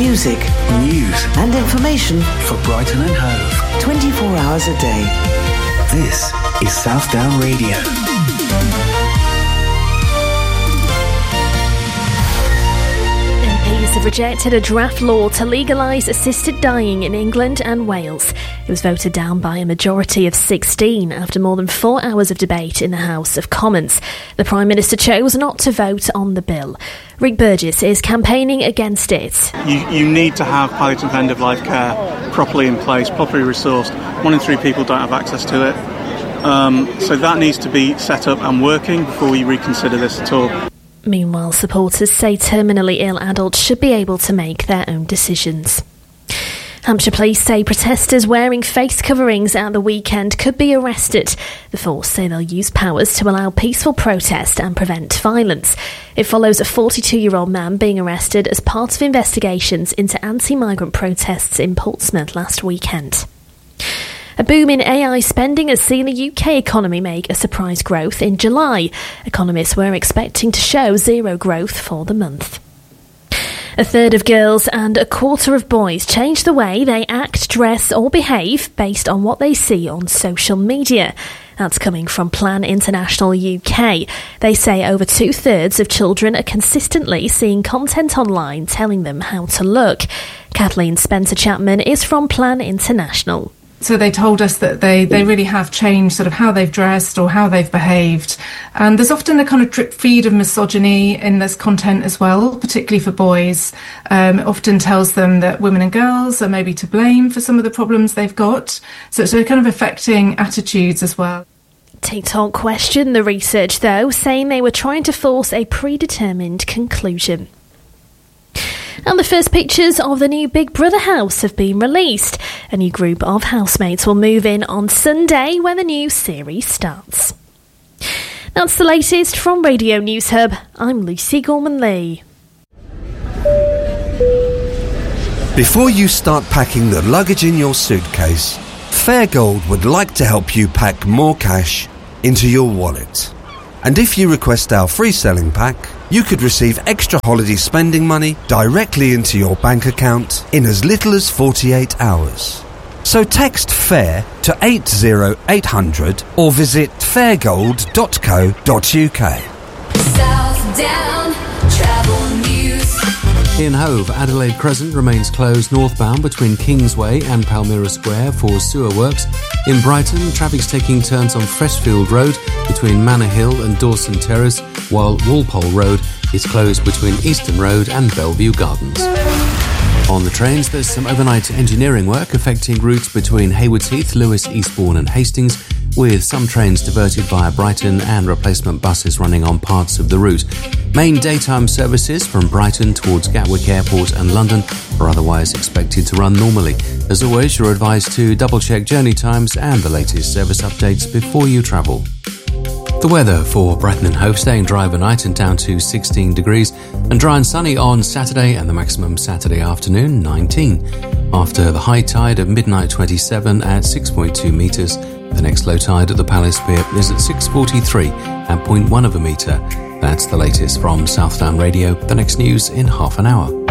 music, news and information for Brighton and Hove. 24 hours a day. This is Southdown Radio. MPs have rejected a draft law to legalise assisted dying in England and Wales. It was voted down by a majority of 16 after more than 4 hours of debate in the House of Commons. The Prime Minister chose not to vote on the bill. Rick Burgess is campaigning against it. You need to have palliative end-of-life care properly in place, properly resourced. 1 in 3 people don't have access to it. So that needs to be set up and working before we reconsider this at all. Meanwhile, supporters say terminally ill adults should be able to make their own decisions. Hampshire Police say protesters wearing face coverings at the weekend could be arrested. The force say they'll use powers to allow peaceful protest and prevent violence. It follows a 42-year-old man being arrested as part of investigations into anti-migrant protests in Portsmouth last weekend. A boom in AI spending has seen the UK economy make a surprise growth in July. Economists were expecting to show zero growth for the month. A third of girls and a quarter of boys change the way they act, dress or behave based on what they see on social media. That's coming from Plan International UK. They say over 2/3 of children are consistently seeing content online telling them how to look. Kathleen Spencer-Chapman is from Plan International. So they told us that they really have changed sort of how they've dressed or how they've behaved. And there's often a kind of drip feed of misogyny in this content as well, particularly for boys. It often tells them that women and girls are maybe to blame for some of the problems they've got. So it's kind of affecting attitudes as well. TikTok questioned the research, though, saying they were trying to force a predetermined conclusion. And the first pictures of the new Big Brother house have been released. A new group of housemates will move in on Sunday when the new series starts. That's the latest from Radio News Hub. I'm Lucy Gorman-Lee. Before you start packing the luggage in your suitcase, Fairgold would like to help you pack more cash into your wallet. And if you request our free selling pack, you could receive extra holiday spending money directly into your bank account in as little as 48 hours. So text FAIR to 80800 or visit fairgold.co.uk. Southdown Travel News. In Hove, Adelaide Crescent remains closed northbound between Kingsway and Palmyra Square for sewer works. In Brighton, traffic's taking turns on Freshfield Road between Manor Hill and Dawson Terrace, while Walpole Road is closed between Easton Road and Bellevue Gardens. On the trains, there's some overnight engineering work affecting routes between Haywards Heath, Lewes, Eastbourne and Hastings, with some trains diverted via Brighton and replacement buses running on parts of the route. Main daytime services from Brighton towards Gatwick Airport and London are otherwise expected to run normally. As always, you're advised to double-check journey times and the latest service updates before you travel. The weather for Brighton and Hove, staying dry overnight and down to 16 degrees, and dry and sunny on Saturday and the maximum Saturday afternoon, 19. After the high tide at midnight 27 at 6.2 metres, the next low tide at the Palace Pier is at 6:43 at 0.1 of a metre. That's the latest from Southdown Radio. The next news in half an hour.